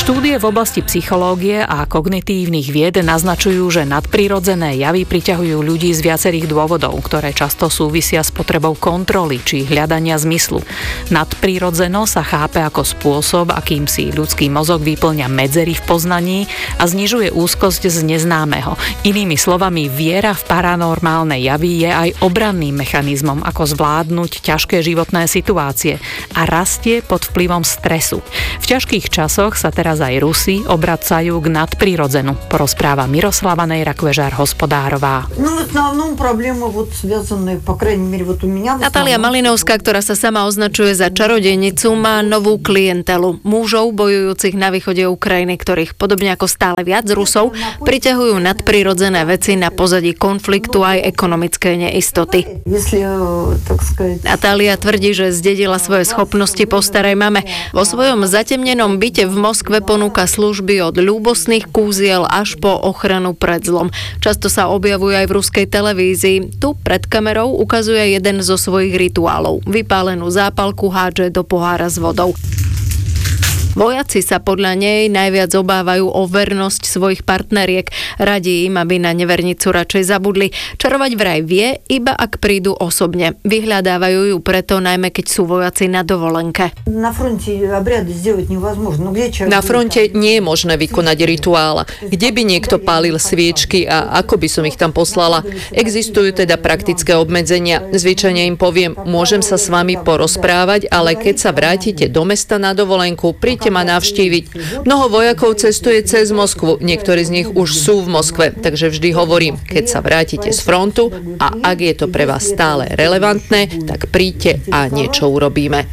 Štúdie v oblasti psychológie a kognitívnych vied naznačujú, že nadprirodzené javy priťahujú ľudí z viacerých dôvodov, ktoré často súvisia s potrebou kontroly či hľadania zmyslu. Nadprirodzeno sa chápe ako spôsob, akým si ľudský mozog vyplňa medzery v poznaní a znižuje úzkosť z neznámeho. Inými slovami, viera v paranormálne javy je aj obranným mechanizmom, ako zvládnuť ťažké životné situácie a rastie pod vplyvom stresu. V ťažkých časoch sa teraz aj Rusi obracajú k nadprirodzenu, porozpráva Miroslava Nejrak-Vežár-Hospodárová. Natália Malinovská, ktorá sa sama označuje za čarodejnicu, má novú klientelu. Mužov bojujúcich na východe Ukrajiny, ktorých podobne ako stále viac Rusov priťahujú nadprirodzené veci na pozadí konfliktu aj ekonomickej neistoty. Natália tvrdí, že zdedila svoje schopnosti po starej mame. Vo svojom zatemnenom byte v Moskve ponúka služby od ľúbostných kúziel až po ochranu pred zlom. Často sa objavuje aj v ruskej televízii. Tu pred kamerou ukazuje jeden zo svojich rituálov. Vypálenú zápalku hádže do pohára s vodou. Vojaci sa podľa nej najviac obávajú o vernosť svojich partneriek. Radí im, aby na nevernicu radšej zabudli. Čarovať vraj vie, iba ak prídu osobne. Vyhľadávajú ju preto, najmä keď sú vojaci na dovolenke. Na fronte nie je možné vykonať rituál. Kde by niekto pálil sviečky a ako by som ich tam poslala? Existujú teda praktické obmedzenia. Zvyčajne im poviem, môžem sa s vami porozprávať, ale keď sa vrátite do mesta na dovolenku, príďte ma navštíviť. Mnoho vojakov cestuje cez Moskvu, niektorí z nich už sú v Moskve, takže vždy hovorím, keď sa vrátite z frontu a ak je to pre vás stále relevantné, tak príďte a niečo urobíme.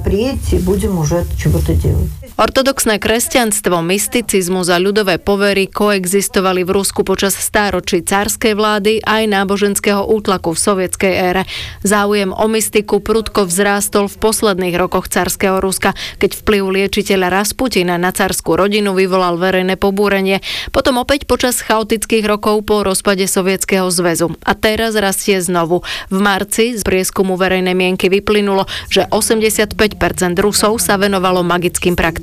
Ortodoxné kresťanstvo, mysticizmus a ľudové povery koexistovali v Rusku počas stáročí carskej vlády aj náboženského útlaku v sovietskej ére. Záujem o mystiku prudko vzrástol v posledných rokoch carského Ruska, keď vplyv liečiteľa Rasputina na carskú rodinu vyvolal verejné pobúrenie. Potom opäť počas chaotických rokov po rozpade Sovietskeho zväzu. A teraz rastie znovu. V marci z prieskumu verejnej mienky vyplynulo, že 85% Rusov sa venovalo magickým praktikám.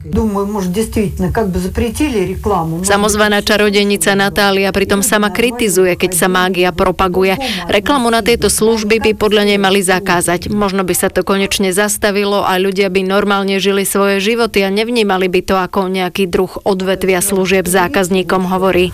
Samozvaná čarodejnica Natália pritom sama kritizuje, keď sa mágia propaguje. Reklamu na tieto služby by podľa nej mali zakázať. Možno by sa to konečne zastavilo a ľudia by normálne žili svoje životy a nevnímali by to ako nejaký druh odvetvia služieb zákazníkom, hovorí.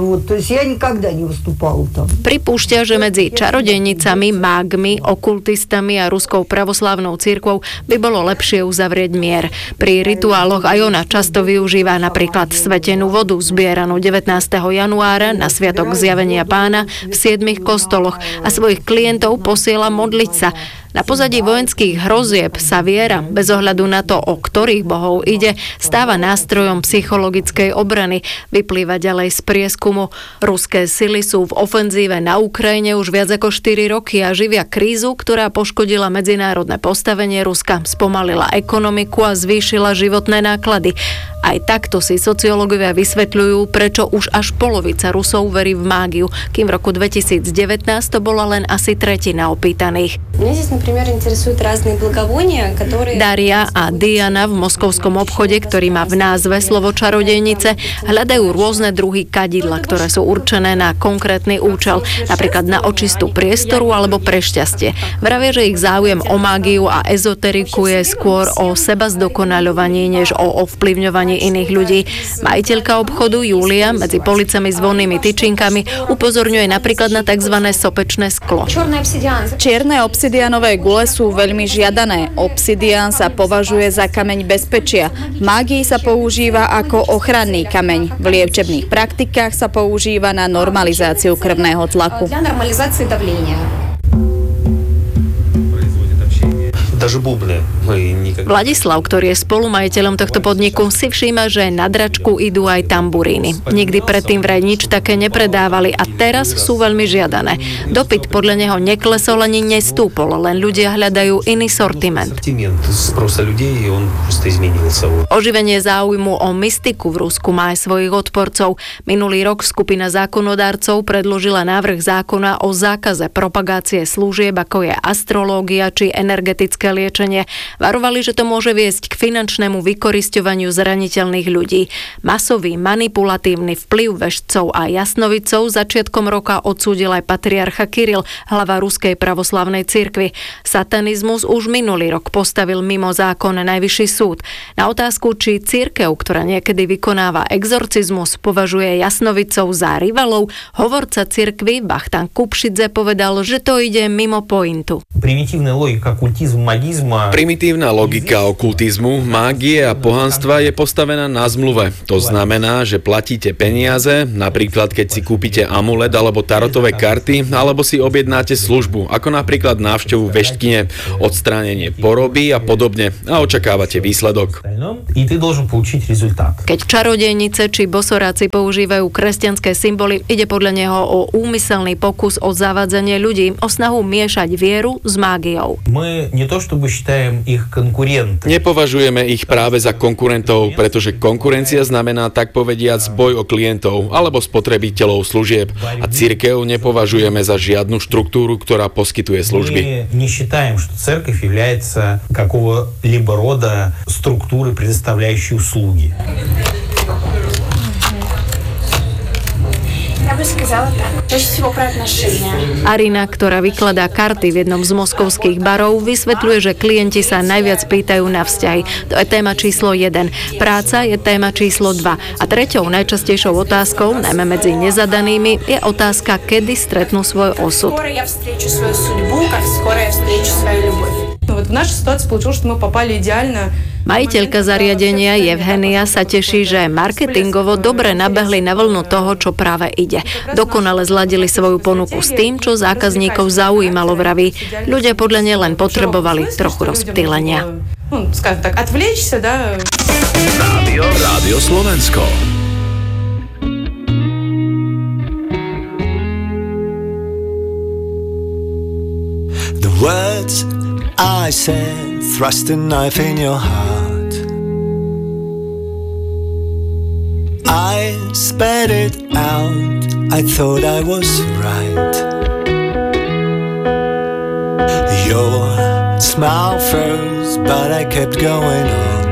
Pripúšťa, že medzi čarodejnicami, mágmi, okultistami a ruskou pravoslávnou cirkvou by bolo lepšie uzavrieť mier. Pri rituáloch aj ona často využíva napríklad svetenú vodu zbieranú 19. januára na sviatok Zjavenia Pána v 7 kostoloch a svojich klientov posiela modliť sa. Na pozadí vojenských hrozieb sa viera, bez ohľadu na to, o ktorých bohov ide, stáva nástrojom psychologickej obrany. Vyplýva ďalej z prieskumu. Ruské sily sú v ofenzíve na Ukrajine už viac ako 4 roky a živia krízu, ktorá poškodila medzinárodné postavenie Ruska, spomalila ekonomiku a zvýšila životné náklady. Aj takto si sociológovia vysvetľujú, prečo už až polovica Rusov verí v mágiu, kým v roku 2019 to bola len asi tretina opýtaných. Daria a Diana v moskovskom obchode, ktorý má v názve slovo čarodejnice, hľadajú rôzne druhy kadidla, ktoré sú určené na konkrétny účel, napríklad na očistu priestoru alebo pre šťastie. Vravia, že ich záujem o mágiu a ezoteriku je skôr o seba zdokonaľovaní, než o ovplyvňovaní iných ľudí. Majiteľka obchodu Julia medzi policami s vonnými tyčinkami upozorňuje napríklad na tzv. Sopečné sklo. Čierne obsidianové gule sú veľmi žiadané. Obsidián sa považuje za kameň bezpečia. V mágii sa používa ako ochranný kameň. V liečebných praktikách sa používa na normalizáciu krvného tlaku. Vladislav, ktorý je spolumajiteľom tohto podniku, si všíma, že na dračku idú aj tamburíny. Nikdy predtým vraj nič také nepredávali a teraz sú veľmi žiadané. Dopyt podľa neho neklesol ani nestúpol, len ľudia hľadajú iný sortiment. Oživenie záujmu o mystiku v Rusku má aj svojich odporcov. Minulý rok skupina zákonodárcov predložila návrh zákona o zákaze propagácie služieb, ako je astrológia či energetické liečenie. Varovali, že to môže viesť k finančnému vykorisťovaniu zraniteľných ľudí. Masový manipulatívny vplyv vešcov a jasnovidcov začiatkom roka odsúdil aj patriarcha Kiril, hlava Ruskej pravoslavnej cirkvi. Satanizmus už minulý rok postavil mimo zákon Najvyšší súd. Na otázku, či cirkev, ktorá niekedy vykonáva exorcizmus, považuje jasnovidcov za rivalov, hovorca cirkvi Bachtan Kupšidze povedal, že to ide mimo pointu. Primitívna logika okultizmu, mágie a pohanstva je postavená na zmluve. To znamená, že platíte peniaze, napríklad keď si kúpite amulet alebo tarotové karty, alebo si objednáte službu, ako napríklad návštevu veštkine, odstránenie poroby a podobne, a očakávate výsledok. Keď čarodejnice či bosoráci používajú kresťanské symboly, ide podľa neho o úmyselný pokus o zavádzanie ľudí, o snahu miešať vieru s mágiou. Nepovažujeme ich práve za konkurentov, pretože konkurencia znamená tak povediac boj o klientov alebo spotrebiteľov služieb a cirkev nepovažujeme za žiadnu štruktúru, ktorá poskytuje služby. Считаем, что церковь является какого-либо рода структурой, предоставляющей услуги. Arina, ktorá vykladá karty v jednom z moskovských barov, vysvetľuje, že klienti sa najviac pýtajú na vzťahy. To je téma číslo 1. Práca je téma číslo 2. A treťou najčastejšou otázkou, najmä medzi nezadanými, je otázka, kedy stretnú svoj osud. В нашей ситуации получилось, что мы попали идеально. Majiteľka zariadenia Evgenia sa teší, že marketingovo dobre nabehli na vlnu toho, čo práve ide. Dokonale zladili svoju ponuku s tým, čo zákazníkov zaujímalo, vraví. Ľudia podľa nej len potrebovali trochu rozptýlenia. Rádio Slovensko. The words I said thrust a knife in your heart. I spat it out. I thought I was right. Your smile froze, but I kept going on.